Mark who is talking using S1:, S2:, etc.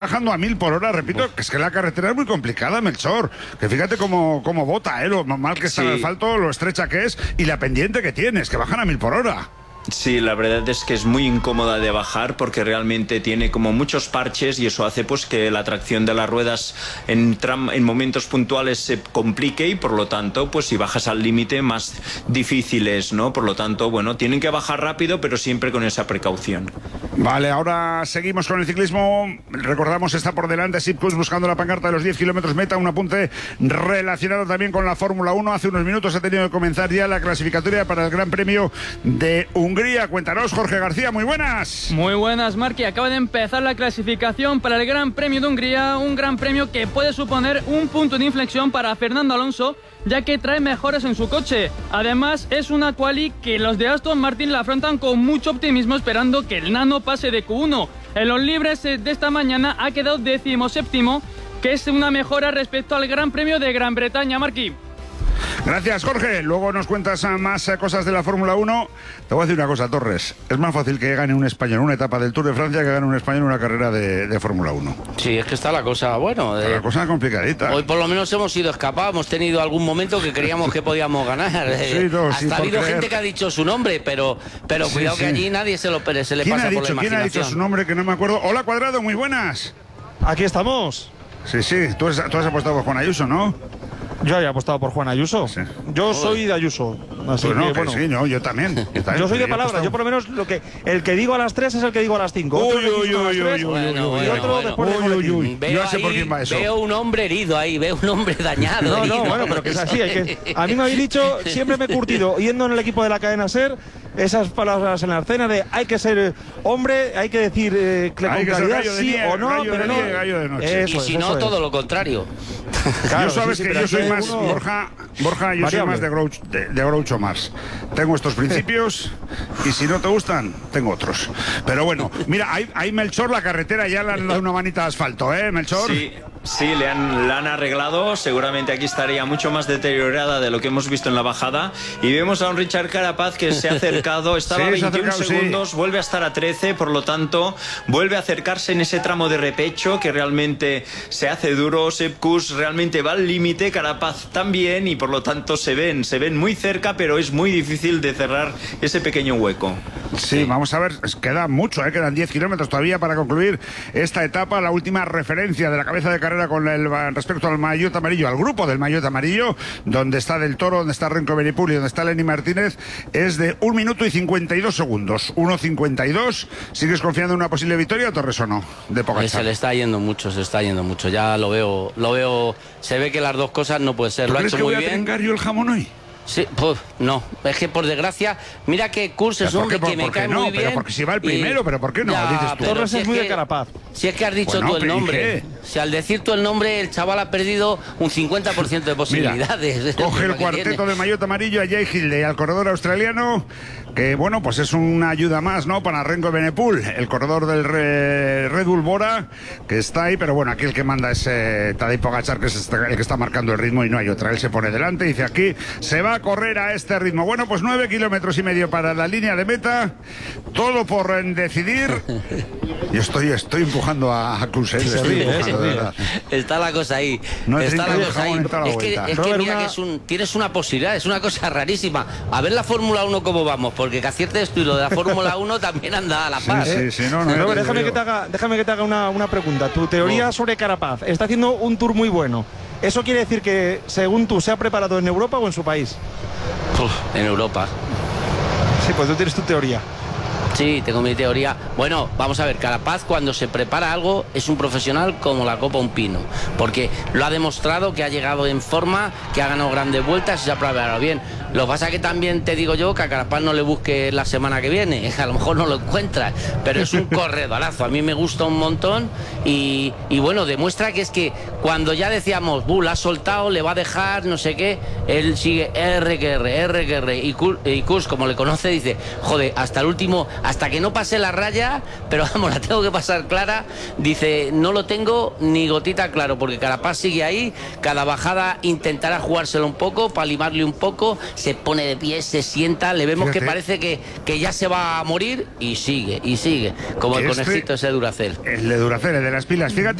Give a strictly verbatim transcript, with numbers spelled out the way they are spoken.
S1: bajando a mil por hora, repito, Uf. que es que la carretera es muy complicada, Melchor. Que fíjate cómo, cómo bota, ¿eh? Lo mal que está sí. el asfalto, lo estrecha que es y la pendiente que tienes, que bajan a mil por hora.
S2: Sí, la verdad es que es muy incómoda de bajar porque realmente tiene como muchos parches y eso hace pues que la tracción de las ruedas en, tram, en momentos puntuales se complique y por lo tanto pues si bajas al límite más difícil es, ¿no? Por lo tanto, bueno, tienen que bajar rápido pero siempre con esa precaución.
S1: Vale, ahora seguimos con el ciclismo. Recordamos, está por delante Sipkus buscando la pancarta de los diez kilómetros meta, un apunte relacionado también con la Fórmula uno. Hace unos minutos ha tenido que comenzar ya la clasificatoria para el Gran Premio de Hungría. Cuéntanos, Jorge García, muy buenas.
S3: Muy buenas, Marqui. Acaba de empezar la clasificación para el Gran Premio de Hungría, un Gran Premio que puede suponer un punto de inflexión para Fernando Alonso, ya que trae mejoras en su coche. Además, es una quali que los de Aston Martin la afrontan con mucho optimismo, esperando que el Nano pase de Q uno. En los libres de esta mañana ha quedado decimoséptimo, que es una mejora respecto al Gran Premio de Gran Bretaña, Marqui.
S1: Gracias, Jorge. Luego nos cuentas más cosas de la Fórmula uno. Te voy a decir una cosa, Torres. Es más fácil que gane un español una etapa del Tour de Francia que gane un español una carrera de, de Fórmula uno.
S4: Sí, es que está la cosa, bueno... De...
S1: La cosa complicadita.
S4: Hoy por lo menos hemos sido escapados, hemos tenido algún momento que creíamos que podíamos ganar.
S1: Sí, no,
S4: Hasta
S1: sí,
S4: ha habido
S1: creer.
S4: gente que ha dicho su nombre, pero, pero
S1: sí,
S4: cuidado
S1: sí.
S4: que allí nadie se, lo, se le pasa
S1: ha
S4: por
S1: dicho,
S4: la
S1: ¿Quién ha dicho su nombre que no me acuerdo? Hola, Cuadrado, muy buenas.
S5: Aquí estamos.
S1: Sí, sí, tú, has, tú has apostado por Juan Ayuso, ¿no?
S5: Yo había apostado por Juan Ayuso. Sí. Yo soy de Ayuso. Así
S1: pues no,
S5: que,
S1: que
S5: bueno.
S1: sí, no, yo también. Yo, también,
S5: yo soy de
S1: yo
S5: palabras. Yo por lo menos lo que el que digo a las tres es el que digo a las cinco.
S1: Uy, uy, uy, uy,
S4: uy,
S1: y otro después
S4: de uy, uy. Veo,
S1: sé por quién va eso.
S4: Veo un hombre herido ahí, veo un hombre dañado.
S5: No,
S4: herido.
S5: no, bueno, pero que es así. Hay que, a mí me habéis dicho, siempre me he curtido, yendo en el equipo de la cadena SER, esas palabras en la escena de hay que ser hombre, hay que decir eh, con
S1: hay
S5: claridad
S1: que
S5: sí
S1: día,
S5: o no, pero no.
S1: Día, gallo de noche.
S4: Eso y si es, no, todo es. Lo contrario.
S1: Claro, yo sabes
S5: sí, sí,
S1: que yo soy más,
S5: uno...
S1: Borja, Borja, yo
S5: variable.
S1: soy más de Groucho, de, de Groucho Marx. Tengo estos principios y si no te gustan, tengo otros. Pero bueno, mira, ahí, ahí Melchor, la carretera ya le han dado una manita de asfalto, ¿eh, Melchor?
S2: Sí. Sí, le han, la han arreglado, seguramente aquí estaría mucho más deteriorada de lo que hemos visto en la bajada y vemos a un Richard Carapaz que se ha acercado, estaba
S1: sí,
S2: a veintiún
S1: acercado,
S2: segundos,
S1: sí.
S2: vuelve a estar a trece, por lo tanto vuelve a acercarse en ese tramo de repecho que realmente se hace duro, Sepkus realmente va al límite, Carapaz también y por lo tanto se ven, se ven muy cerca pero es muy difícil de cerrar ese pequeño hueco.
S1: Sí, sí. Vamos a ver, queda mucho, ¿eh? Quedan diez kilómetros todavía para concluir esta etapa, la última referencia de la cabeza de carrera con el respecto al maillot amarillo, al grupo del maillot amarillo, donde está Del Toro, donde está Renko Benipul y donde está Lenny Martínez, es de un minuto y cincuenta y dos segundos. uno cincuenta y dos. ¿Sigues confiando en una posible victoria, Torres, o no? De Pogačar.
S4: Se le está yendo mucho, se está yendo mucho. Ya lo veo, lo veo. Se ve que las dos cosas no puede ser.
S1: ¿Tú
S4: lo ha
S1: crees
S4: hecho
S1: que
S4: muy
S1: voy
S4: bien.
S1: a trengar yo el jamón hoy?
S4: Sí, pues no, es que por desgracia, mira que Kurs es un hombre que me cae
S1: no?
S4: muy bien.
S1: Pero porque si va el primero,
S4: y...
S1: pero ¿por qué no?
S4: Ya,
S1: dices tú.
S5: Torres
S4: si
S5: es
S4: es
S5: muy
S4: que,
S5: de Carapaz.
S4: Si es que has dicho
S1: bueno,
S4: tú el nombre.
S1: ¿qué?
S4: Si al decir tú el nombre, el chaval ha perdido un cincuenta por ciento de posibilidades.
S1: Mira, coge el cuarteto de maillot amarillo a Jay Hindley, al corredor australiano, que bueno, pues es una ayuda más, ¿no? Para Renko Benepul, el corredor del Red Bull Bora, que está ahí, pero bueno, aquí el que manda es eh, Tadej Pogačar, que es el que está marcando el ritmo y no hay otra. Él se pone delante y dice aquí, se va a correr a este ritmo. Bueno, pues nueve kilómetros y medio para la línea de meta, todo por eh, decidir. Yo estoy, estoy empujando a, a Cruz,
S5: se ríe, eh, se ríe.
S4: Está la cosa ahí.
S1: No
S4: está la
S1: el
S4: cosa ahí.
S1: La
S4: es que, es que mira una... que es un, tienes una posibilidad, es una cosa rarísima. A ver la Fórmula uno cómo vamos, porque que acierte esto y lo de la Fórmula uno también anda a la par.
S1: Sí,
S4: ¿eh?
S1: sí, sí, no, no,
S5: Robert, déjame, que te haga, déjame que te haga una, una pregunta. Tu teoría oh. sobre Carapaz. Está haciendo un tour muy bueno. ¿Eso quiere decir que, según tú, se ha preparado en Europa o en su país?
S4: Uf, en Europa.
S5: Sí, pues tú tienes tu teoría.
S4: Sí, tengo mi teoría. Bueno, vamos a ver, Carapaz cuando se prepara algo es un profesional como la copa un pino, porque lo ha demostrado que ha llegado en forma, que ha ganado grandes vueltas y se ha preparado bien. Lo que pasa es que también te digo yo que a Carapaz no le busques la semana que viene, a lo mejor no lo encuentras, pero es un corredorazo, a mí me gusta un montón y, y bueno, demuestra que es que cuando ya decíamos, buh, la ha soltado, le va a dejar, no sé qué, él sigue R que R, R que R, y Kurs, y Kurs como le conoce, dice, joder, hasta el último, hasta que no pase la raya, pero vamos, la tengo que pasar clara, dice, no lo tengo ni gotita claro, porque Carapaz sigue ahí, cada bajada intentará jugárselo un poco, para limarle un poco, se pone de pie, se sienta, le vemos Fíjate. que parece que, que ya se va a morir y sigue, y sigue, como el este, conejito ese Duracell.
S1: El de Duracell, el de las pilas. Fíjate